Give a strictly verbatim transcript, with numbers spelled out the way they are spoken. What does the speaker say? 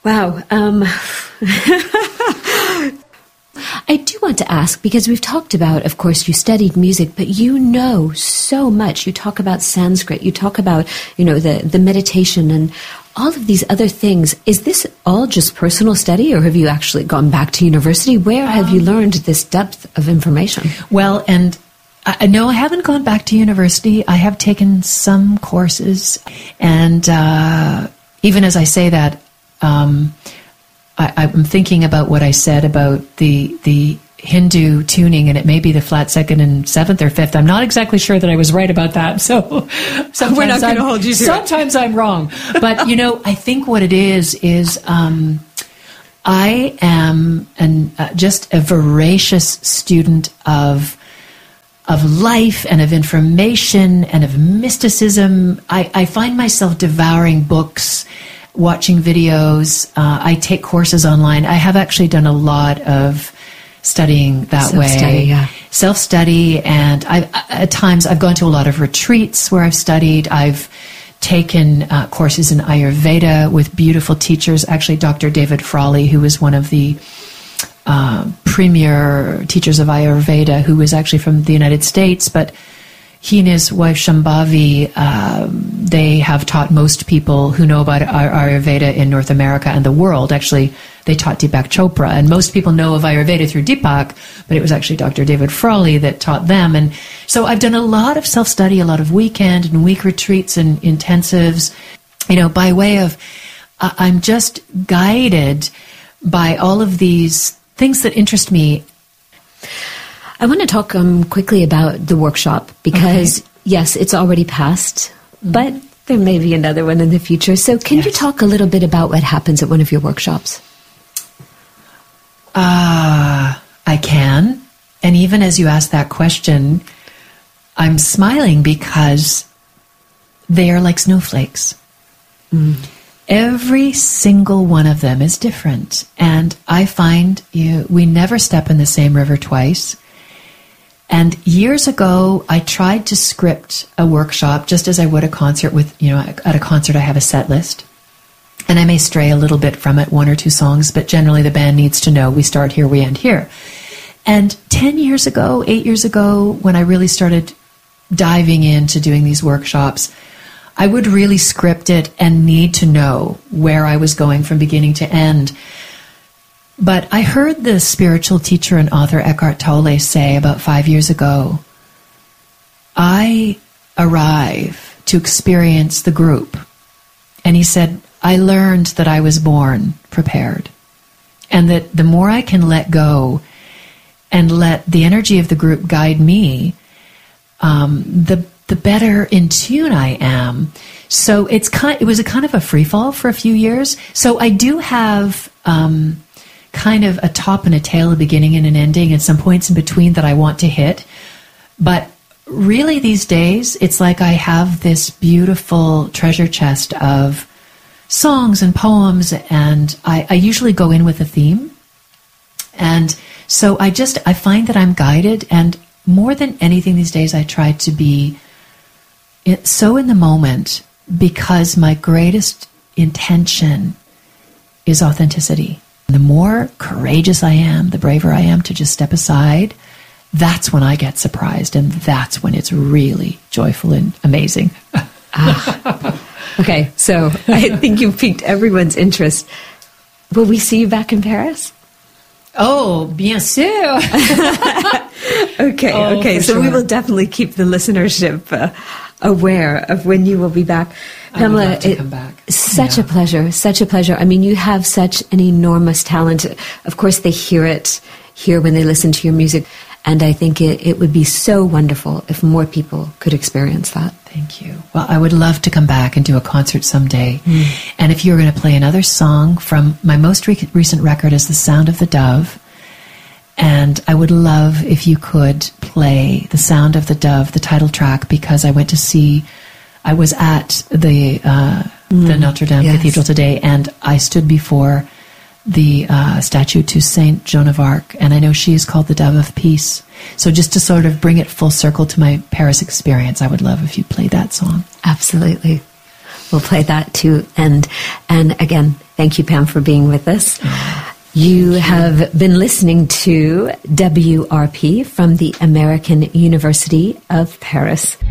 Wow. Um, I do want to ask, because we've talked about, of course, you studied music, but you know so much. You talk about Sanskrit, you talk about, you know, the, the meditation and all of these other things. Is this all just personal study, or have you actually gone back to university? Where have um, you learned this depth of information? Well, and I, no, I haven't gone back to university. I have taken some courses, and uh, even as I say that, um, I, I'm thinking about what I said about the the Hindu tuning, and it may be the flat second and seventh or fifth. I'm not exactly sure that I was right about that. So sometimes we're not going to hold you to Sometimes it. I'm wrong. But, you know, I think what it is, is um, I am an, uh, just a voracious student of of life and of information and of mysticism. I, I find myself devouring books, watching videos. Uh, I take courses online. I have actually done a lot of studying that Self-study, way. yeah. Self-study, and I've, at times I've gone to a lot of retreats where I've studied. I've taken uh, courses in Ayurveda with beautiful teachers. Actually, Doctor David Frawley, who was one of the uh, premier teachers of Ayurveda, who was actually from the United States, but he and his wife Shambhavi, um, they have taught most people who know about Ayurveda in North America and the world. Actually, they taught Deepak Chopra, and most people know of Ayurveda through Deepak, but it was actually Doctor David Frawley that taught them. And so I've done a lot of self-study, a lot of weekend and week retreats and intensives, you know, by way of, uh, I'm just guided by all of these things that interest me. I want to talk um, quickly about the workshop, because, okay. yes, it's already passed, mm-hmm. but there may be another one in the future. So can yes. you talk a little bit about what happens at one of your workshops? Uh, I can. And even as you ask that question, I'm smiling because they are like snowflakes. Mm. Every single one of them is different. And I find you, we never step in the same river twice. And years ago, I tried to script a workshop just as I would a concert with, you know, at a concert I have a set list. And I may stray a little bit from it, one or two songs, but generally the band needs to know we start here, we end here. And ten years ago, eight years ago, when I really started diving into doing these workshops, I would really script it and need to know where I was going from beginning to end. But I heard the spiritual teacher and author Eckhart Tolle say about five years ago, I arrive to experience the group. And he said, I learned that I was born prepared. And that the more I can let go and let the energy of the group guide me, um, the the better in tune I am. So it's kind, it was a kind of a free fall for a few years. So I do have um, kind of a top and a tail, a beginning and an ending, and some points in between that I want to hit. But really these days, it's like I have this beautiful treasure chest of songs and poems, and I, I usually go in with a theme. And so I just, I find that I'm guided, and more than anything these days, I try to be so in the moment, because my greatest intention is authenticity. The more courageous I am, the braver I am to just step aside, that's when I get surprised, and that's when it's really joyful and amazing. ah. Okay, so I think you've piqued everyone's interest. Will we see you back in Paris? Oh, bien sûr. okay, oh, okay. So sure. We will definitely keep the listenership uh, aware of when you will be back. Pamela, I would love to come back. Such yeah. a pleasure, such a pleasure. I mean, you have such an enormous talent. Of course, they hear it here when they listen to your music. And I think it, it would be so wonderful if more people could experience that. Thank you. Well, I would love to come back and do a concert someday. Mm. And if you were going to play another song from my most re- recent record is The Sound of the Dove. And I would love if you could play The Sound of the Dove, the title track, because I went to see, I was at the, uh, mm. the Notre Dame yes. Cathedral today, and I stood before the uh, statue to Saint Joan of Arc, and I know she is called the Dove of Peace. So just to sort of bring it full circle to my Paris experience, I would love if you played that song. Absolutely. We'll play that to end. And again, thank you, Pam, for being with us. You have been listening to W R P from the American University of Paris.